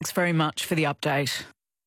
Thanks very much for the update.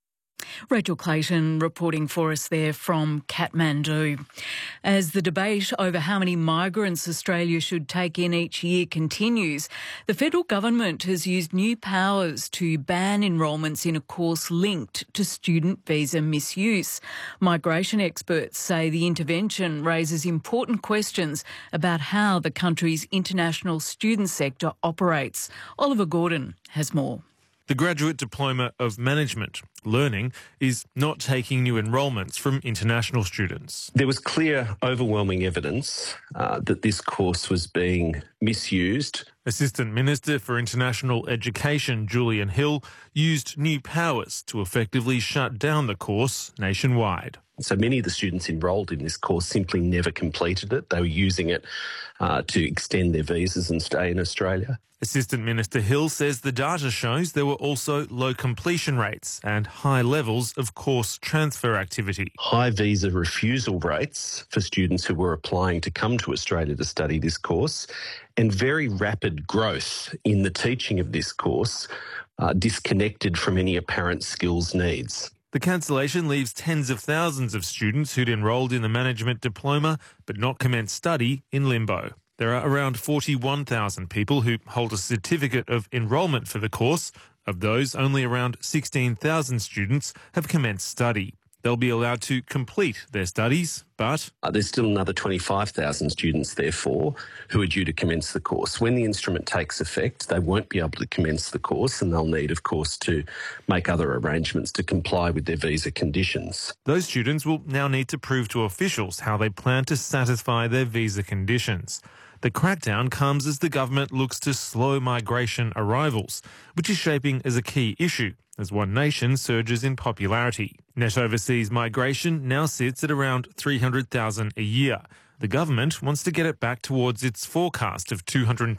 Rachel Clayton reporting for us there from Kathmandu. As the debate over how many migrants Australia should take in each year continues, the federal government has used new powers to ban enrolments in a course linked to student visa misuse. Migration experts say the intervention raises important questions about how the country's international student sector operates. Oliver Gordon has more. The Graduate Diploma of Management Learning is not taking new enrolments from international students. There was clear, overwhelming evidence that this course was being misused. Assistant Minister for International Education Julian Hill used new powers to effectively shut down the course nationwide. So many of the students enrolled in this course simply never completed it. They were using it to extend their visas and stay in Australia. Assistant Minister Hill says the data shows there were also low completion rates and high levels of course transfer activity. High visa refusal rates for students who were applying to come to Australia to study this course, and very rapid growth in the teaching of this course, disconnected from any apparent skills needs. The cancellation leaves tens of thousands of students who'd enrolled in the management diploma but not commenced study in limbo. There are around 41,000 people who hold a certificate of enrolment for the course. Of those, only around 16,000 students have commenced study. They'll be allowed to complete their studies, but there's still another 25,000 students, therefore, who are due to commence the course. When the instrument takes effect, they won't be able to commence the course, and they'll need, of course, to make other arrangements to comply with their visa conditions. Those students will now need to prove to officials how they plan to satisfy their visa conditions. The crackdown comes as the government looks to slow migration arrivals, which is shaping as a key issue as One Nation surges in popularity. Net overseas migration now sits at around 300,000 a year. The government wants to get it back towards its forecast of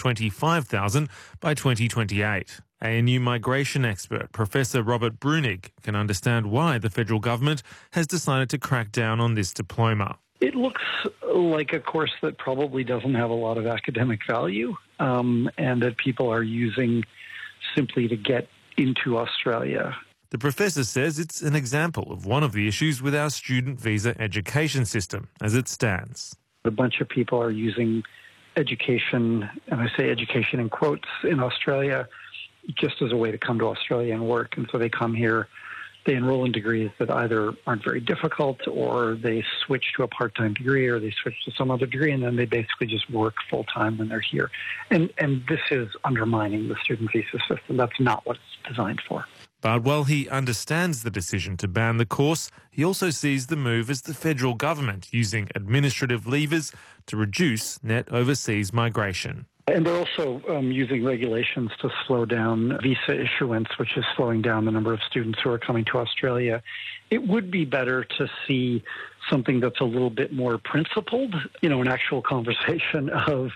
225,000 by 2028. ANU migration expert Professor Robert Brunig can understand why the federal government has decided to crack down on this diploma. It looks like a course that probably doesn't have a lot of academic value, and that people are using simply to get into Australia. The professor says it's an example of one of the issues with our student visa education system as it stands. A bunch of people are using education, and I say education in quotes, in Australia just as a way to come to Australia and work. And so they come here, they enroll in degrees that either aren't very difficult, or they switch to a part-time degree, or they switch to some other degree, and then they basically just work full-time when they're here. And this is undermining the student visa system. That's not what it's designed for. But while he understands the decision to ban the course, he also sees the move as the federal government using administrative levers to reduce net overseas migration. And they're also using regulations to slow down visa issuance, which is slowing down the number of students who are coming to Australia. It would be better to see something that's a little bit more principled, an actual conversation of,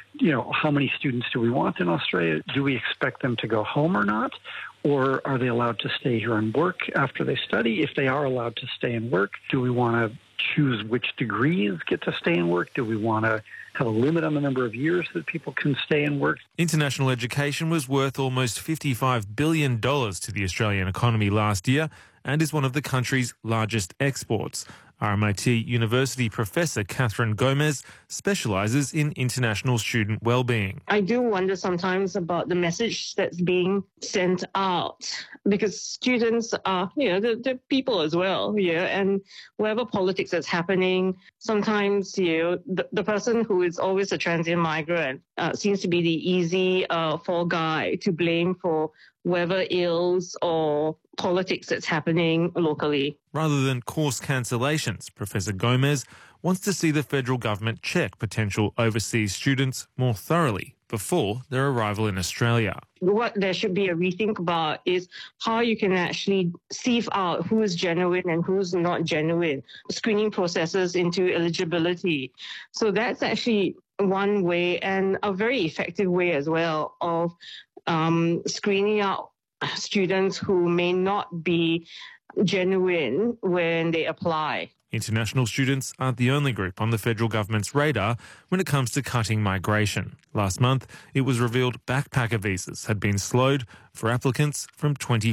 how many students do we want in Australia? Do we expect them to go home or not? Or are they allowed to stay here and work after they study? If they are allowed to stay and work, do we want to choose which degrees get to stay and work? Do we want to have a limit on the number of years that people can stay and work? International education was worth almost $55 billion to the Australian economy last year and is one of the country's largest exports. RMIT University professor Catherine Gomez specialises in international student wellbeing. I do wonder sometimes about the message that's being sent out, because students are, they're people as well, and whatever politics that's happening, sometimes, the person who is always a transient migrant seems to be the easy fall guy to blame for whatever ills or politics that's happening locally. Rather than course cancellations, Professor Gomez wants to see the federal government check potential overseas students more thoroughly before their arrival in Australia. What there should be a rethink about is how you can actually sieve out who is genuine and who's not genuine, screening processes into eligibility. So that's actually one way, and a very effective way as well, of screening out students who may not be genuine when they apply. International students aren't the only group on the federal government's radar when it comes to cutting migration. Last month, it was revealed backpacker visas had been slowed for applicants from 24